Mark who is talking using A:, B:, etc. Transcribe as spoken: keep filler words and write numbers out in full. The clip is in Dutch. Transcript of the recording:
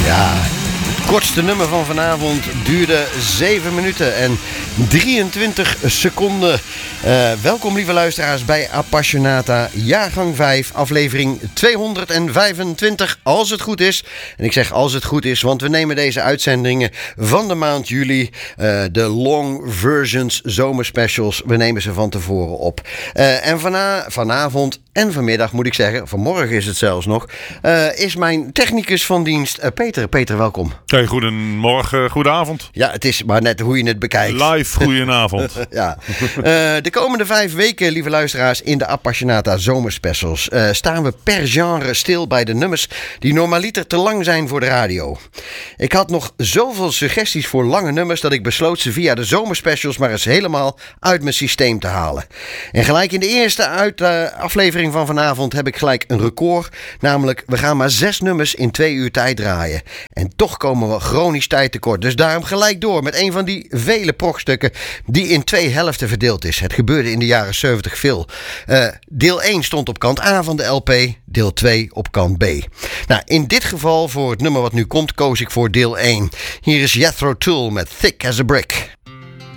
A: Ja, het kortste nummer van vanavond duurde zeven minuten en drieëntwintig seconden. Uh, welkom lieve luisteraars bij Appassionata, jaargang vijf, aflevering tweehonderdvijfentwintig, als het goed is. En ik zeg als het goed is, want we nemen deze uitzendingen van de maand juli, uh, de long versions zomerspecials, we nemen ze van tevoren op. Uh, en vana- vanavond en vanmiddag moet ik zeggen, vanmorgen is het zelfs nog, uh, is mijn technicus van dienst uh, Peter. Peter, welkom.
B: Hey, goedemorgen, goedenavond.
A: Ja, het is maar net hoe je het bekijkt.
B: Live, goedenavond.
A: ja. Uh, de komende vijf weken, lieve luisteraars, in de Appassionata zomerspecials uh, staan we per genre stil bij de nummers die normaliter te lang zijn voor de radio. Ik had nog zoveel suggesties voor lange nummers dat ik besloot ze via de zomerspecials maar eens helemaal uit mijn systeem te halen. En gelijk in de eerste uit, uh, aflevering van vanavond heb ik gelijk een record. Namelijk, we gaan maar zes nummers in twee uur tijd draaien. En toch komen we chronisch tijd tekort. Dus daarom gelijk door met een van die vele progstukken die in twee helften verdeeld is. Het gebeurde in de jaren zeventig veel. Uh, deel één stond op kant A van de L P, deel twee op kant B. Nou, in dit geval, voor het nummer wat nu komt, koos ik voor deel één. Hier is Jethro Tull met Thick as a Brick.